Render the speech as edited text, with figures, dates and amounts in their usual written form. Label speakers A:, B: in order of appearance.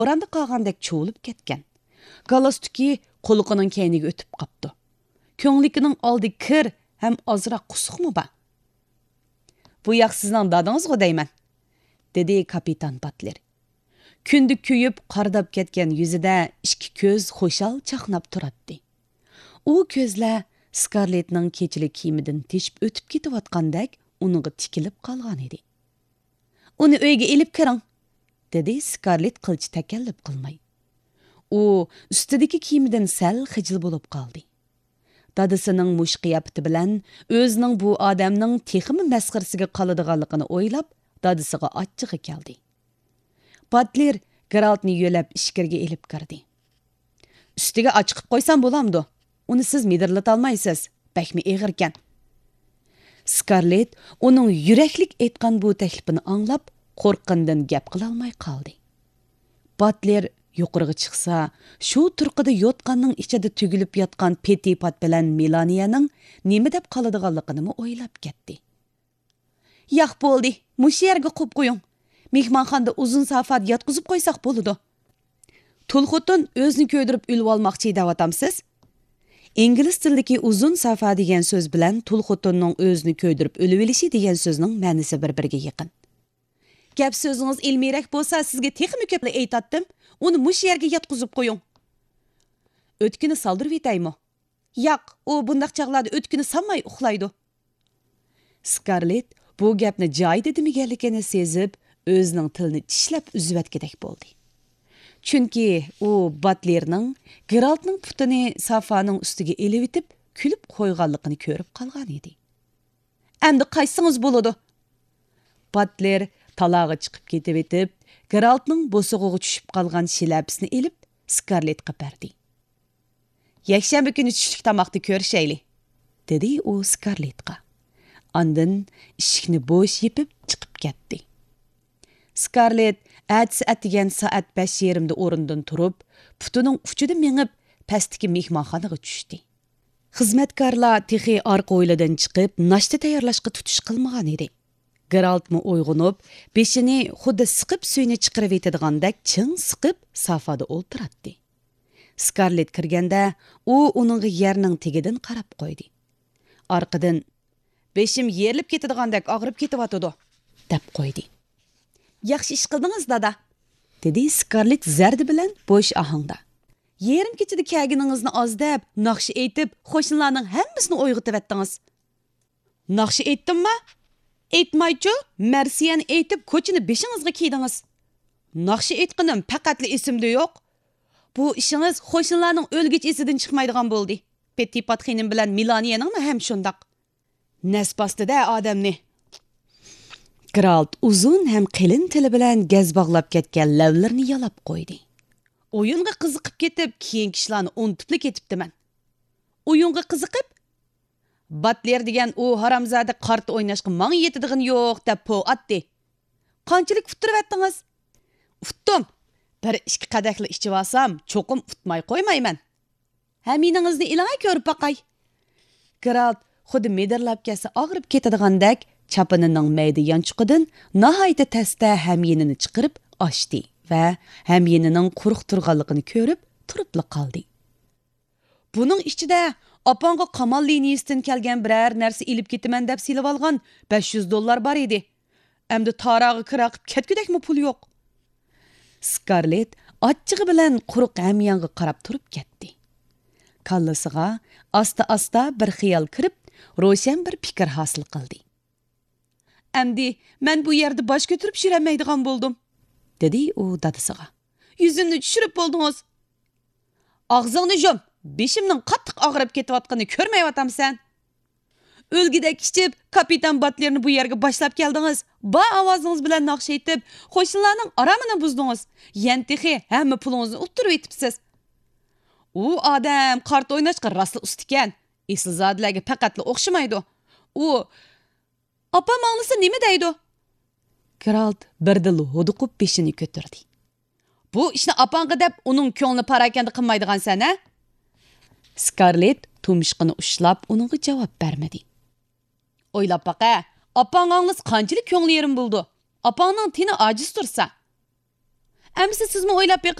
A: Oranda qolgandek cho'lib ketgan. Galastuki qo'liqining keyniga o'tib qopdi. Ko'nglikining oldi kir ham ozroq qusuqmi bor? Bu yoq sizning dadingizga deyman, dedi kapitan Butler. Kundi kuyib qardab ketgan yuzida ikki ko'z xo'shal chaqnab turadi. U ko'zlar Scarlettning kechilik kiyimidan teshib o'tib ketayotgandek uningga tikilib qolgan edi. Uni uyga elib kiring, dedi Scarlett qilch takallub qilmay. U ustidagi kiyimidan sal xijil bo'lib qoldi. Dadasining mush qiyofati bilan o'zining bu odamning texmi masxarasiga qoladiganligini o'ylab, dadasiga achchig'i keldi. Butler Geraltni yo'lab ishkirga elib kirdi. Ustiga ochiqib qo'ysam bo'lamdi. Uni siz midirlat olmaysiz. Bakmi eg'irkan. Scarlett uning yuraklik aytgan bu taklifini anglab, qo'rqqandan gap qila olmay qoldi. Butler yuqoriga chiqsa, shu turqida yotganning ichida tugilib yotgan Petipat bilan Melaniyaning nima deb qoladiganligini o'ylab ketdi. Yo'q bo'ldi, mush yerga qo'yib qo'ying. Mehmonxonada uzun safat yotqizib qo'ysak bo'ladi. Tulxotin o'zini ko'ydirib ulib olmoqchi devatamsiz? İngliz tilidagi uzun safa degan so'z bilan tulxotinning o'zini ko'ydirib ulib olishi degan so'zning ma'nosi bir-biriga yaqin. Gap so'zingiz ilmiyroq bo'lsa, sizga texnik ko'p aytatdim. Uni mush yerga yotqizib qo'ying. O'tkini soldirib etaymi? Yo'q, u bundaq chaqlarda o'tkini solmay uxlaydi. Scarlett bu gapni joyida demaganligini sezib, o'zining tilini tishlab uzvatgidek bo'ldi. Chunki u Butlerning Geraltning putini Safaning ustiga elib etib, kulib qo'yganligini ko'rib qolgan edi. Endi qaysingiz bo'ladi? Butler talog'i chiqib ketib etib, Geraltning bo'sig'iga tushib qolgan shilabisini elib, Scarlettga berdi. Yakshanba kuni tushlik tomoqni ko'rishayli, dedi u Scarlettga. Ondan eshikni bo'sh yepib chiqib ketdi. Scarlett atigan soat 5:30 o'rindan turib, putining uchida mengib pastdagi mehmonxonaga tushdi. Xizmatkorlar texi orqa o'yladan chiqib, nashta tayyorlashga tutish qilmagan edi. Geraltmi uyg'onib, beshini xuddi siqib suyni chiqarib etadigandak ching siqib safada o'ltiradi. Scarlett kirganda, u uningga yerning tegidan qarab qo'ydi. Orqadan beshim yerilib ketadigandek og'rib ketyapti, deb qo'ydi. Yaxshi ish qildingiz, dada, dedi Scarlett zardi bilan bo'sh ohangda. Yerim kechida kaginingizni ozdab, naqshi aytib, qo'shnilarning hammasini uyg'otib etdingiz. Naqshi aytdimmi? Aytmaychi, marsiyan aytib, ko'chini beshingizga kiydingiz. Naqshi aytqinim faqatli esimda yo'q. Bu ishingiz qo'shnilarning o'lgich esidan chiqmaydigan bo'ldi. Petipat xinim bilan Melaniyaning ham shundoq. Nasbastida odamni. Geralt uzun ham qilin tili bilan gaz bog'lab ketgan lavlarini yalab qo'ydi. O'yinga qiziqib ketib, keyin kishilarni unutib ketibdiman. O'yinga qiziqib? Butler degan u haramzada qart o'ynashga mang yetadigan yo'q deb po atdi. Qanchalik uttirib etdingiz? Utdim. Bir ikki qadahli ichib olsam, cho'qim utmay qo'ymayman. Haminingizni ilanga ko'rib baqay. Geralt xuddi medirlab kelsa og'rib ketadigandek chapinining mayda yanchuqidan nihoyatda tasda hamyenini chiqarib ochdi va hamyenining quruq turganligini ko'rib turibli qoldi. Buning ichida opangga qamal liniyasidan kelgan biror narsa ilib ketaman deb silib olgan $500 bor edi. Endi tarog'i kiraqib ketgudekmi pul yo'q. Scarlett achchig'i bilan quruq hamyonga qarab turib ketdi. Kallasiga asta-asta bir xiyol kirib, ro'shan bir fikr hosil qildi. Endi men bu yerda bosh ko'tarib yuramaydigan bo'ldim, dedi u dadasiga. Yuzimni tushirib bo'ldingiz. Og'zingni yum, beshimning qattiq og'rib ketayotganini ko'rmayaptamsan. O'lgidek ichib, kapitan Butlerni bu yerga boshlab keldingiz. Ba ovozingiz bilan naqsh aytib, qo'shnilarning aramini buzdingiz. Yantihi hamma pulingizni o'ttirib etibsiz. U odam qart o'ynashga rostla usta ekan. Eslizodlarga faqatla o'xshamaydi. U opam anglasa nima deydi? Geralt birdil huduqib beshini ko'tardi. Bu ishni opangga deb uning ko'ngli parakanda qilmaydigan-san, a? Scarlett tumishqini ushlab uningga javob bermadi. O'ylab baqa, opang anglis qanchalik ko'ngli yerim bo'ldi. Opangning tini ojiz tursa. Әмісі сізмі ойлап